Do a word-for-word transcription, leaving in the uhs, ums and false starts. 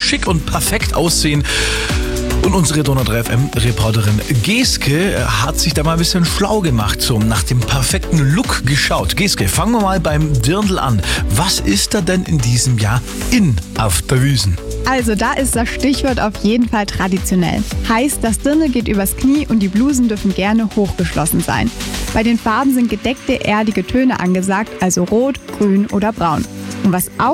schick und perfekt aussehen. Und unsere Donau drei F M-Reporterin Geske hat sich da mal ein bisschen schlau gemacht, so nach dem perfekten Look geschaut. Geske, fangen wir mal beim Dirndl an. Was ist da denn in diesem Jahr in auf der Wiesn? Also da ist das Stichwort auf jeden Fall traditionell. Heißt, das Dirndl geht übers Knie und die Blusen dürfen gerne hochgeschlossen sein. Bei den Farben sind gedeckte, erdige Töne angesagt, also rot, grün oder braun. Und was auch